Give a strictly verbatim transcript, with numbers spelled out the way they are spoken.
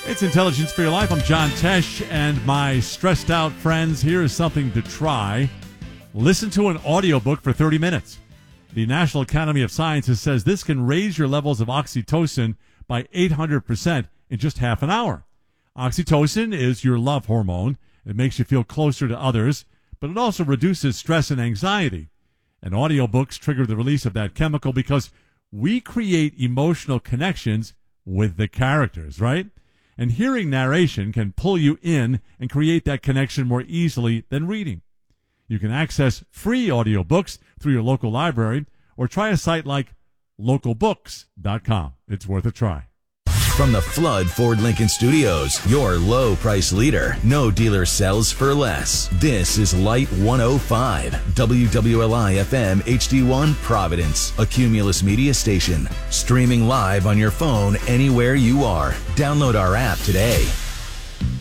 It's Intelligence for Your Life. I'm John Tesh, and my stressed out friends, here is something to try. Listen to an audiobook for thirty minutes. The National Academy of Sciences says this can raise your levels of oxytocin by eight hundred percent in just half an hour. Oxytocin is your love hormone. It makes you feel closer to others, but it also reduces stress and anxiety. And audiobooks trigger the release of that chemical because we create emotional connections with the characters, right? And hearing narration can pull you in and create that connection more easily than reading. You can access free audiobooks through your local library or try a site like local books dot com. It's worth a try. From the Flood Ford Lincoln Studios, your low price leader. No dealer sells for less. This is Light one oh five, W W L I F M H D one Providence, a Cumulus media station. Streaming live on your phone anywhere you are. Download our app today.